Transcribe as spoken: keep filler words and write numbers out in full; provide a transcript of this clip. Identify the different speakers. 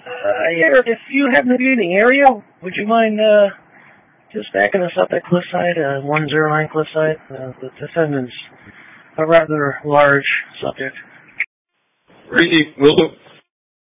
Speaker 1: Uh, yeah, if you happen to be in the area, would you mind uh, just backing us up at Cliffside, uh, one oh nine Cliffside? Uh, the defendant's a rather large subject.
Speaker 2: Ricky, we'll do.